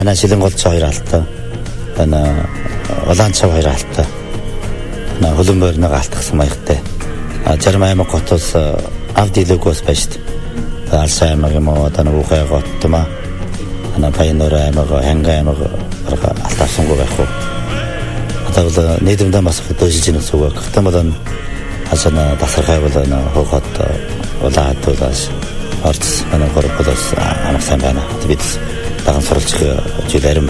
Манай Шилэнголч 2 алтай. Улаанчав 2 алтай. Хөлбөмбөр 1 алтгсан маягтай. Жарим аймаг хотоос авд илүүгөөс байж шүү дээ. Алс аймаг юм уу Ухай готтма. Баяннор аймаг, Хангай аймаг алтаасангүй байх уу. Одоо бол нийтдээ бас хөдөлж ийн зүг. Гэхдээ бол асана тасархай бол хогот улаадуулаас орц манай горболос амсан байна. Бид даган суралцах зүйл арим